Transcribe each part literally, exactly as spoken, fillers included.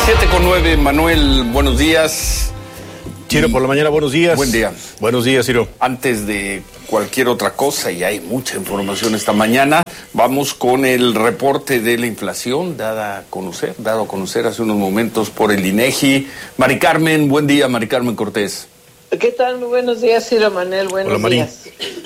siete con nueve, Manuel, buenos días. Ciro, por la mañana, buenos días. Buen día. Buenos días, Ciro. Antes de cualquier otra cosa, y hay mucha información esta mañana, vamos con el reporte de la inflación dada a conocer, dado a conocer hace unos momentos por el INEGI. Mari Carmen, buen día, Mari Carmen Cortés. ¿Qué tal? Muy buenos días, Ciro Manel, buenos Hola, días.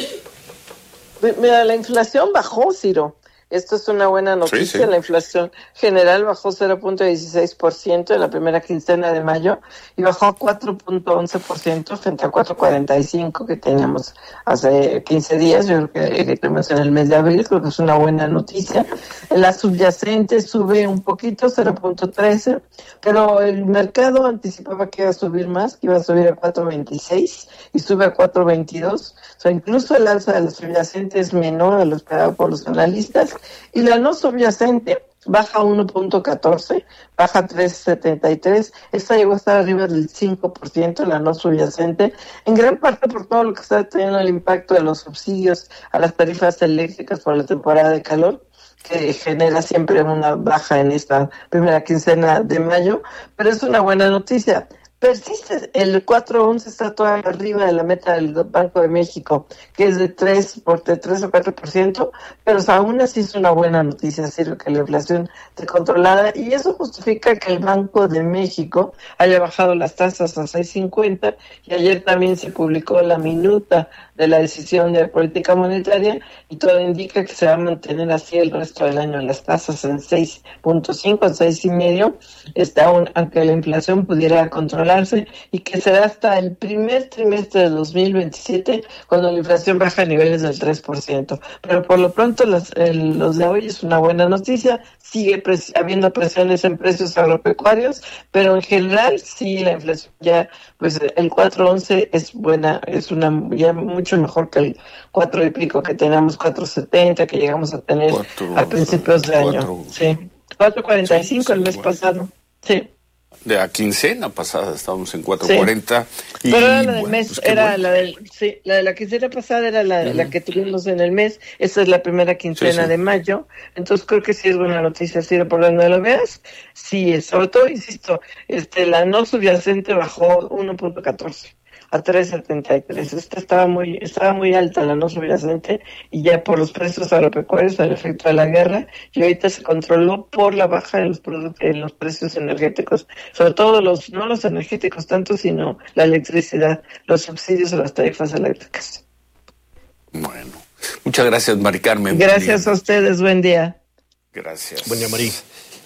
Mira, la inflación bajó, Ciro. Esto es una buena noticia. Sí, sí. La inflación general bajó cero punto dieciséis por ciento en la primera quincena de mayo y bajó a cuatro punto once por ciento frente a cuatro punto cuarenta y cinco que teníamos hace quince días. Yo creo que, que tenemos en el mes de abril, creo que es una buena noticia. La subyacente sube un poquito, cero punto trece, pero el mercado anticipaba que iba a subir más, que iba a subir a cuatro punto veintiséis y sube a cuatro punto veintidós. O sea, incluso el alza de la subyacente es menor a lo esperado por los analistas. Y la no subyacente baja uno punto catorce, baja tres punto setenta y tres, esta llegó a estar arriba del cinco por ciento, la no subyacente, en gran parte por todo lo que está teniendo el impacto de los subsidios a las tarifas eléctricas por la temporada de calor, que genera siempre una baja en esta primera quincena de mayo, pero es una buena noticia. Persiste, el cuatro punto once está todavía arriba de la meta del Banco de México, que es de tres, por, de tres o cuatro por ciento, pero aún así es una buena noticia, sirve que la inflación esté controlada, y eso justifica que el Banco de México haya bajado las tasas a seis punto cincuenta, y ayer también se publicó la minuta de la decisión de política monetaria, y todo indica que se va a mantener así el resto del año, las tasas en seis punto cinco, seis y medio, está aún, aunque la inflación pudiera controlar y que será hasta el primer trimestre de dos mil veintisiete cuando la inflación baja a niveles del tres por ciento. Pero por lo pronto los, el, los de hoy es una buena noticia, sigue pres- habiendo presiones en precios agropecuarios, pero en general sí la inflación ya, pues el cuatro punto once es buena, es una ya mucho mejor que el cuatro y pico que teníamos, cuatro punto setenta que llegamos a tener cuatro, a principios de año. cuatro, sí, cuatro punto cuarenta y cinco sí, sí, el mes bueno. pasado, sí. De la quincena pasada estábamos en cuatro punto cuarenta. Sí. Pero era la del bueno, mes, pues era bueno. la del, sí, la de la quincena pasada era la, uh-huh. la que tuvimos en el mes. Esta es la primera quincena sí, sí. de mayo. Entonces creo que sí es buena noticia, Ciro, por donde lo veas. Sí, sobre todo, insisto, este, la no subyacente bajó uno punto catorce. A tres punto setenta y tres. Esta estaba muy, estaba muy alta la no subyacente y ya por los precios agropecuarios, el efecto de la guerra, y ahorita se controló por la baja en los productos, en los precios energéticos, sobre todo los, no los energéticos tanto, sino la electricidad, los subsidios a las tarifas eléctricas. Bueno, muchas gracias, Mari Carmen. Gracias a ustedes, buen día. Gracias. Buen día, Mari.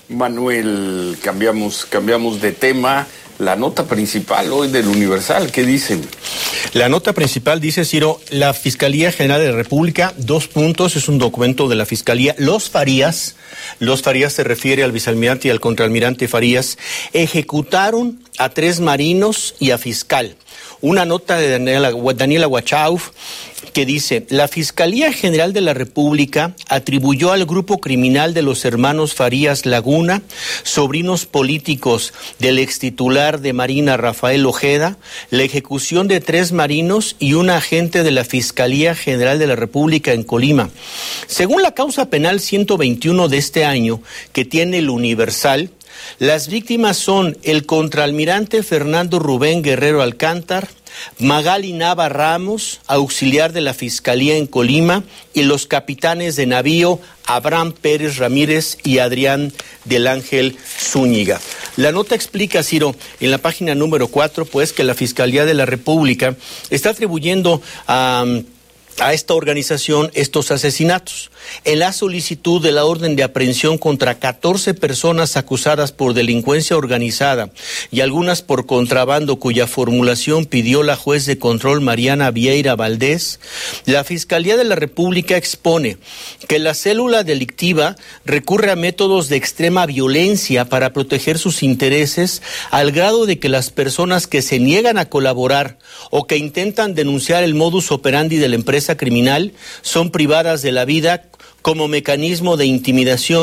Manuel, cambiamos, cambiamos de tema. La nota principal hoy del Universal, ¿qué dicen? La nota principal dice, Ciro, la Fiscalía General de la República, dos puntos, es un documento de la Fiscalía. Los Farías, los Farías se refiere al vicealmirante y al contraalmirante Farías, ejecutaron a tres marinos y a fiscal. Una nota de Daniela, Daniela Wachauf que dice, la Fiscalía General de la República atribuyó al grupo criminal de los hermanos Farías Laguna, sobrinos políticos del extitular de Marina Rafael Ojeda, la ejecución de tres marinos y un agente de la Fiscalía General de la República en Colima. Según la causa penal ciento veintiuno de este año que tiene el Universal, las víctimas son el contraalmirante Fernando Rubén Guerrero Alcántar, Magali Nava Ramos, auxiliar de la Fiscalía en Colima, y los capitanes de navío Abraham Pérez Ramírez y Adrián del Ángel Zúñiga. La nota explica, Ciro, en la página número cuatro, pues, que la Fiscalía de la República está atribuyendo a... Um, a esta organización estos asesinatos. En la solicitud de la orden de aprehensión contra catorce personas acusadas por delincuencia organizada y algunas por contrabando cuya formulación pidió la juez de control Mariana Vieira Valdés, la Fiscalía de la República expone que la célula delictiva recurre a métodos de extrema violencia para proteger sus intereses al grado de que las personas que se niegan a colaborar o que intentan denunciar el modus operandi de la empresa criminal son privadas de la vida como mecanismo de intimidación,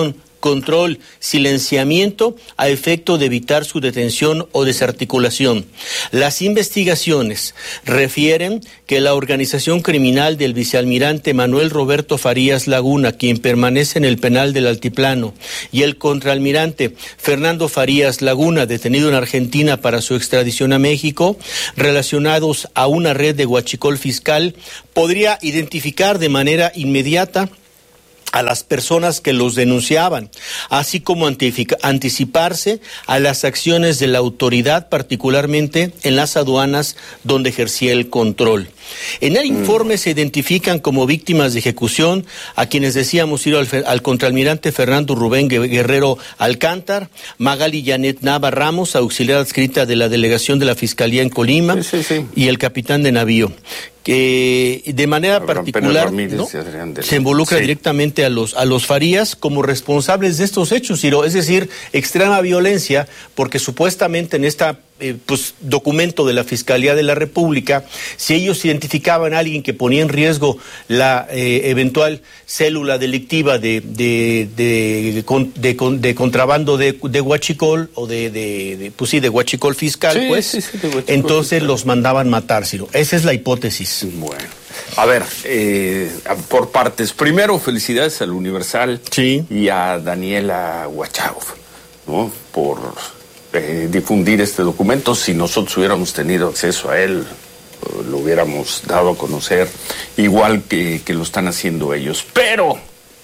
control, silenciamiento a efecto de evitar su detención o desarticulación. Las investigaciones refieren que la organización criminal del vicealmirante Manuel Roberto Farías Laguna, quien permanece en el penal del Altiplano, y el contraalmirante Fernando Farías Laguna, detenido en Argentina para su extradición a México, relacionados a una red de huachicol fiscal, podría identificar de manera inmediata a las personas que los denunciaban, así como anticiparse a las acciones de la autoridad, particularmente en las aduanas donde ejercía el control. En el informe mm. se identifican como víctimas de ejecución a quienes decíamos ir al, al contraalmirante Fernando Rubén Guerrero Alcántar, Magali Janet Nava Ramos, auxiliar adscrita de la delegación de la Fiscalía en Colima, sí, sí, sí. y el capitán de navío, que de manera Abraham particular ¿no? se involucra sí. directamente a los a los Farías como responsables de estos hechos, Ciro, es decir, extrema violencia, porque supuestamente en esta eh, pues documento de la Fiscalía de la República, si ellos identificaban a alguien que ponía en riesgo la eh, eventual célula delictiva de de de, de, de, de contrabando de, de huachicol o de, de, de pues sí de huachicol fiscal, sí, pues sí, sí, de huachicol entonces fiscal. Los mandaban matar, Ciro. Esa es la hipótesis. Bueno, a ver, eh, por partes. Primero, felicidades al Universal sí. y a Daniela Huachau, ¿no? Por eh, difundir este documento. Si nosotros hubiéramos tenido acceso a él, lo hubiéramos dado a conocer, igual que, que lo están haciendo ellos. Pero,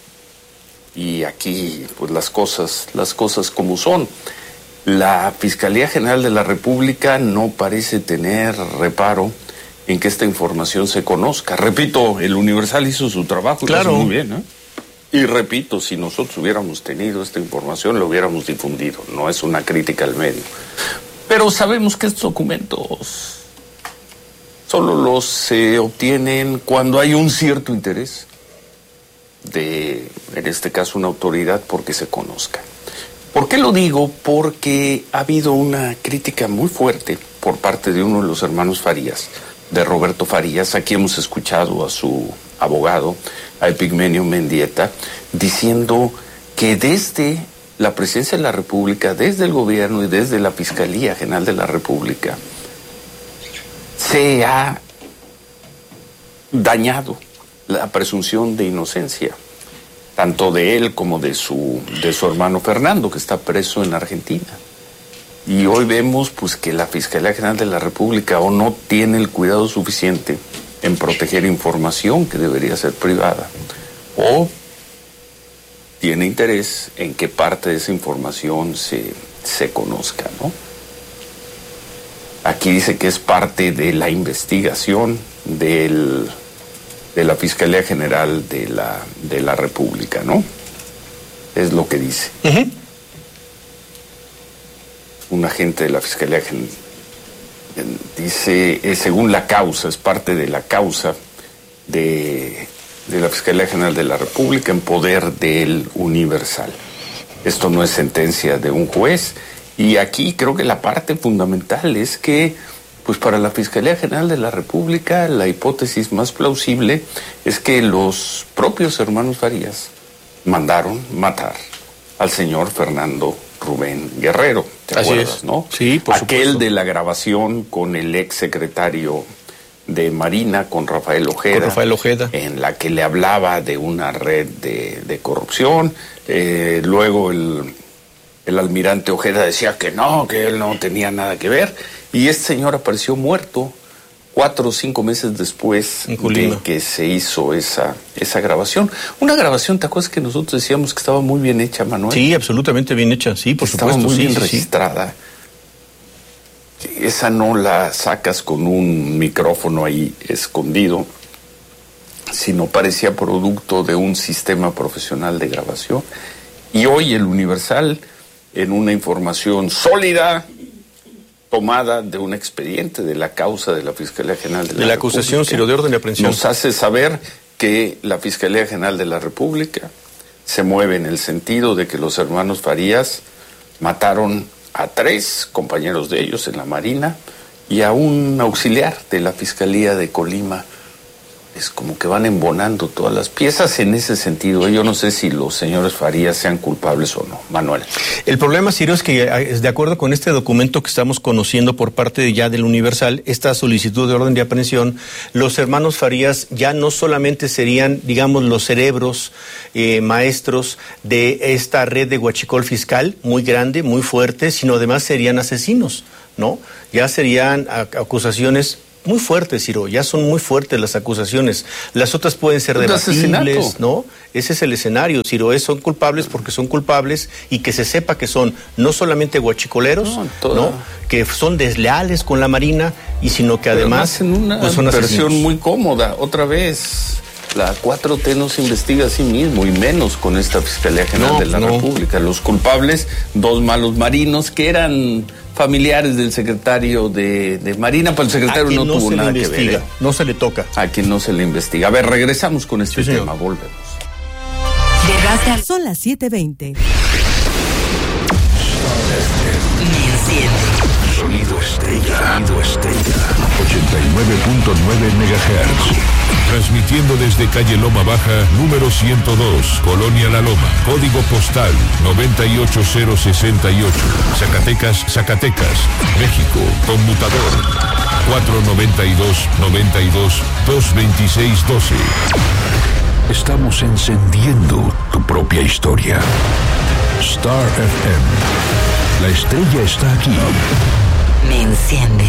y aquí, pues las cosas, las cosas como son. La Fiscalía General de la República no parece tener reparo en que esta información se conozca. Repito, el Universal hizo su trabajo, claro, muy bien, ¿eh? Y repito, si nosotros hubiéramos tenido esta información, lo hubiéramos difundido. No es una crítica al medio. Pero sabemos que estos documentos solo los se obtienen cuando hay un cierto interés de, en este caso, una autoridad porque se conozca. ¿Por qué lo digo? Porque ha habido una crítica muy fuerte por parte de uno de los hermanos Farías, de Roberto Farías. Aquí hemos escuchado a su abogado, a Epigmenio Mendieta, diciendo que desde la Presidencia de la República, desde el gobierno y desde la Fiscalía General de la República, se ha dañado la presunción de inocencia, tanto de él como de su, de su hermano Fernando, que está preso en Argentina. Y hoy vemos pues que la Fiscalía General de la República o no tiene el cuidado suficiente en proteger información que debería ser privada, o tiene interés en que parte de esa información se, se conozca, ¿no? Aquí dice que es parte de la investigación del, de la Fiscalía General de la, de la República, ¿no? Es lo que dice. Uh-huh. Un agente de la Fiscalía General dice, eh, según la causa, es parte de la causa de, de la Fiscalía General de la República en poder del Universal. Esto no es sentencia de un juez, y aquí creo que la parte fundamental es que, pues para la Fiscalía General de la República, la hipótesis más plausible es que los propios hermanos Farías mandaron matar al señor Fernando Rubén Guerrero, ¿te Así acuerdas, es. no? Sí, por Aquel supuesto. de la grabación con el ex secretario de Marina, con Rafael Ojeda, con Rafael Ojeda, en la que le hablaba de una red de, de corrupción. Eh, luego el, el almirante Ojeda decía que no, que él no tenía nada que ver, y este señor apareció muerto cuatro o cinco meses después de que se hizo esa, esa grabación. Una grabación, ¿te acuerdas que nosotros decíamos que estaba muy bien hecha, Manuel? Sí, absolutamente bien hecha, sí, por estaba supuesto. muy sí, bien sí, registrada. Sí. Esa no la sacas con un micrófono ahí escondido, sino parecía producto de un sistema profesional de grabación. Y hoy el Universal, en una información sólida, tomada de un expediente de la causa de la Fiscalía General de la, de la acusación, Ciro, de orden de aprehensión, nos hace saber que la Fiscalía General de la República se mueve en el sentido de que los hermanos Farías mataron a tres compañeros de ellos en la Marina y a un auxiliar de la Fiscalía de Colima es como que van embonando todas las piezas en ese sentido. Yo no sé si los señores Farías sean culpables o no. Manuel. El problema, Ciro, es que de acuerdo con este documento que estamos conociendo por parte de ya del Universal, esta solicitud de orden de aprehensión, los hermanos Farías ya no solamente serían, digamos, los cerebros eh, maestros de esta red de huachicol fiscal muy grande, muy fuerte, sino además serían asesinos, ¿no? Ya serían acusaciones muy fuertes, Ciro, ya son muy fuertes las acusaciones. Las otras pueden ser debatibles, ¿no? Ese es el escenario, Ciro, es, son culpables porque son culpables y que se sepa que son no solamente guachicoleros, no, toda... ¿no? Que son desleales con la Marina, y sino que además, además en una pues son versión asesinos. muy cómoda, otra vez. La cuatro T no se investiga a sí mismo, y menos con esta Fiscalía General no, de la no. República. Los culpables, dos malos marinos que eran familiares del secretario de, de Marina, pero el secretario no, no tuvo nada que ver. ¿eh? No se le toca. A quien no se le investiga. A ver, regresamos con este sí, tema, volvemos. Son las siete veinte. Sonido estrella. Sonido estrella. ochenta y nueve punto nueve megahertz. Transmitiendo desde calle Loma Baja, número ciento dos, Colonia La Loma. Código postal noventa y ocho cero sesenta y ocho. Zacatecas, Zacatecas, México. Conmutador cuatro noventa y dos, noventa y dos, dos veintiséis doce. Estamos encendiendo tu propia historia. Star F M. La estrella está aquí. Me enciende.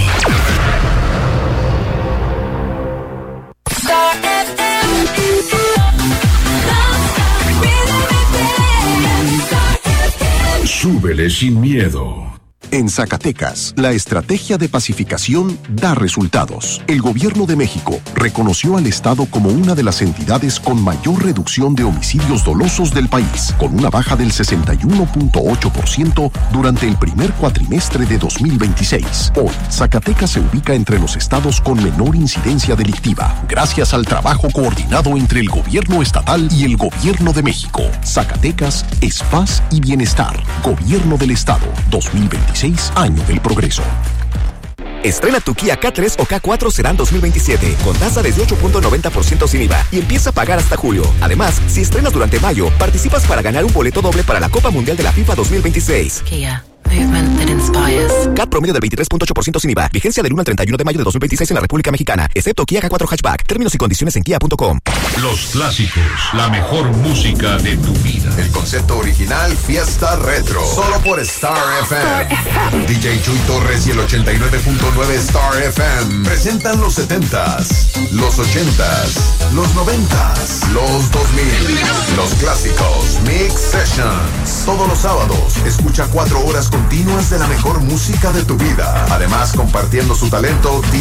Súbele sin miedo. En Zacatecas, la estrategia de pacificación da resultados. El Gobierno de México reconoció al Estado como una de las entidades con mayor reducción de homicidios dolosos del país, con una baja del sesenta y uno punto ocho por ciento durante el primer cuatrimestre de dos mil veintiséis. Hoy, Zacatecas se ubica entre los estados con menor incidencia delictiva, gracias al trabajo coordinado entre el Gobierno estatal y el Gobierno de México. Zacatecas es paz y bienestar. Gobierno del Estado, dos mil veintiséis. Año del progreso. Estrena tu Kia K tres o K cuatro Serán dos mil veintisiete con tasa desde ocho punto noventa por ciento sin I V A y empieza a pagar hasta julio. Además, si estrenas durante mayo, participas para ganar un boleto doble para la Copa Mundial de la FIFA dos mil veintiséis. Kia. Movement that inspires. C A T promedio del veintitrés punto ocho por ciento sin I V A. Vigencia del uno al treinta y uno de mayo de dos mil veintiséis en la República Mexicana, excepto Kia K cuatro Hatchback. Términos y condiciones en kia punto com. Los clásicos, la mejor música de tu vida. El concepto original Fiesta Retro, solo por Star F M. D J Chuy Torres y el ochenta y nueve punto nueve Star F M presentan los setentas, los ochentas, los noventas, los dos mil, los clásicos Mix Sessions. Todos los sábados, escucha cuatro horas continuas de la mejor música de tu vida. Además, compartiendo su talento